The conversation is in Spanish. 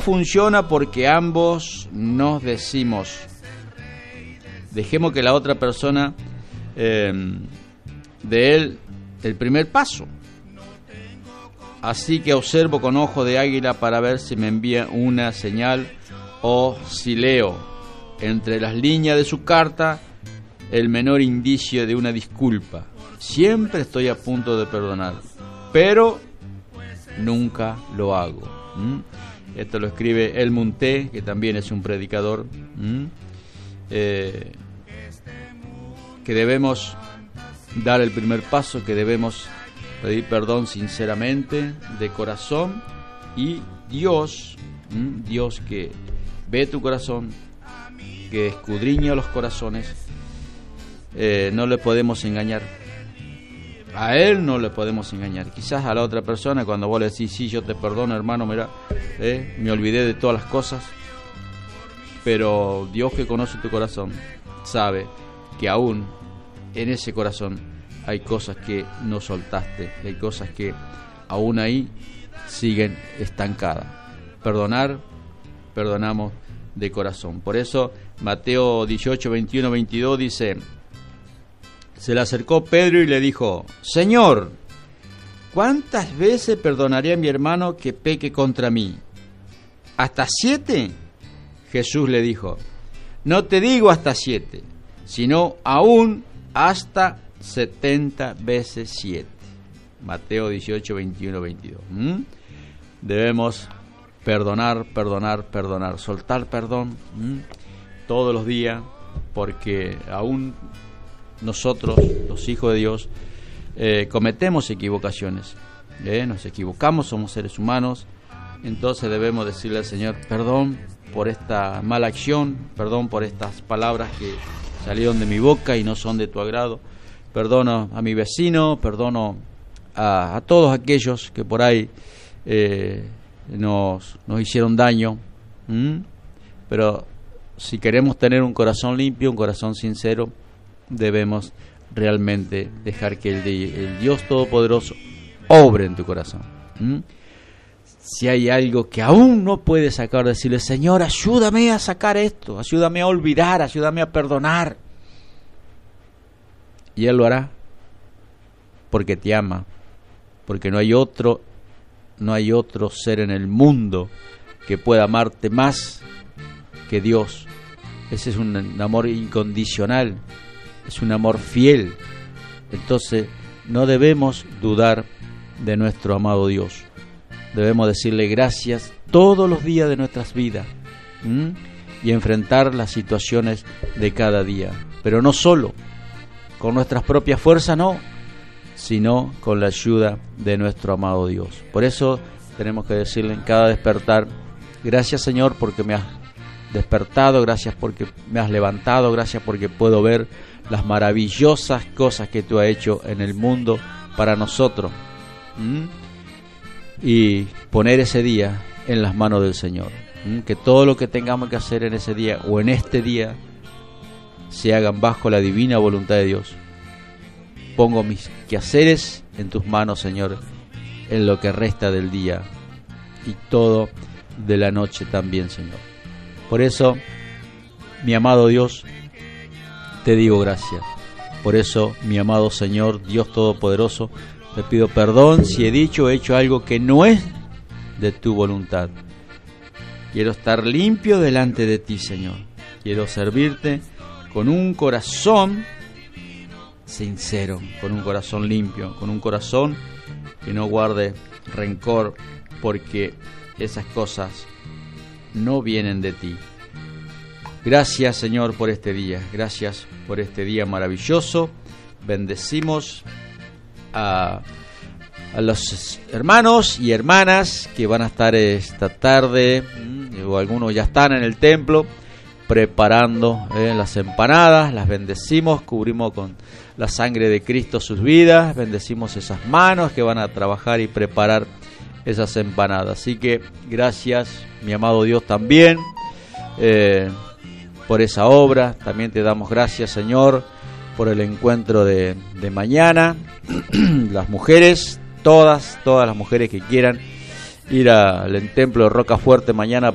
funciona porque ambos nos decimos. Dejemos que la otra persona dé él el primer paso. Así que observo con ojo de águila para ver si me envía una señal o si leo entre las líneas de su carta el menor indicio de una disculpa. Siempre estoy a punto de perdonar, pero nunca lo hago. Esto lo escribe El Munté, que también es un predicador. Que debemos dar el primer paso, que debemos pedir perdón sinceramente, de corazón, y Dios que ve tu corazón, que escudriña los corazones, no le podemos engañar. A Él no le podemos engañar. Quizás a la otra persona, cuando vos le decís, sí, yo te perdono, hermano, mira, me olvidé de todas las cosas, pero Dios, que conoce tu corazón, sabe que aún en ese corazón hay cosas que no soltaste, hay cosas que aún ahí siguen estancadas. Perdonamos de corazón. Por eso Mateo 18, 21, 22 dice: se le acercó Pedro y le dijo: Señor, ¿cuántas veces perdonaré a mi hermano que peque contra mí? ¿Hasta 7? Jesús le dijo: no te digo hasta 7, sino aún hasta 70 veces 7. Mateo 18, 21, 22. Debemos perdonar, soltar perdón todos los días, porque aún nosotros, los hijos de Dios, cometemos equivocaciones, nos equivocamos, somos seres humanos. Entonces debemos decirle al Señor: perdón por esta mala acción, perdón por estas palabras que salieron de mi boca y no son de tu agrado. Perdono a mi vecino, perdono a todos aquellos que por ahí nos hicieron daño. Pero si queremos tener un corazón limpio, un corazón sincero, debemos realmente dejar que el Dios Todopoderoso obre en tu corazón. Si hay algo que aún no puedes sacar, decirle: Señor, ayúdame a sacar esto, ayúdame a olvidar, ayúdame a perdonar. Y Él lo hará, porque te ama, porque no hay otro ser en el mundo que pueda amarte más que Dios. Ese es un amor incondicional, es un amor fiel. Entonces no debemos dudar de nuestro amado Dios. Debemos decirle gracias todos los días de nuestras vidas, y enfrentar las situaciones de cada día, pero no solo con nuestras propias fuerzas, no, sino con la ayuda de nuestro amado Dios. Por eso tenemos que decirle en cada despertar: gracias, Señor, porque me has despertado, gracias porque me has levantado, gracias porque puedo ver las maravillosas cosas que tú has hecho en el mundo para nosotros. Y poner ese día en las manos del Señor. Que todo lo que tengamos que hacer en ese día o en este día se hagan bajo la divina voluntad de Dios. Pongo mis quehaceres en tus manos, Señor, en lo que resta del día y todo de la noche también, Señor. Por eso, mi amado Dios, te digo gracias. Por eso, mi amado Señor, Dios Todopoderoso, te pido perdón si he dicho o hecho algo que no es de tu voluntad. Quiero estar limpio delante de ti, Señor. Quiero servirte con un corazón sincero, con un corazón limpio, con un corazón que no guarde rencor, porque esas cosas no vienen de ti. Gracias, Señor, por este día. Gracias por este día maravilloso. Bendecimos a los hermanos y hermanas que van a estar esta tarde, o algunos ya están en el templo preparando las empanadas. Las bendecimos, cubrimos con la sangre de Cristo sus vidas, bendecimos esas manos que van a trabajar y preparar esas empanadas. Así que gracias, mi amado Dios, también por esa obra. También te damos gracias, Señor, por el encuentro de mañana. Las mujeres, todas las mujeres que quieran ir al templo de Rocafuerte mañana